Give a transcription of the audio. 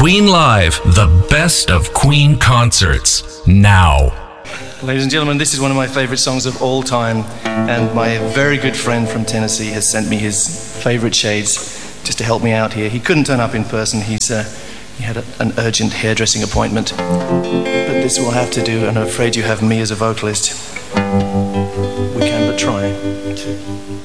Queen Live, the best of Queen concerts, now. Ladies and gentlemen, this is one of my favorite songs of all time, and my very good friend from Tennessee has sent me his favorite shades just to help me out here. He couldn't turn up in person. He had an urgent hairdressing appointment, but this will have to do, and I'm afraid you have me as a vocalist. We can but try.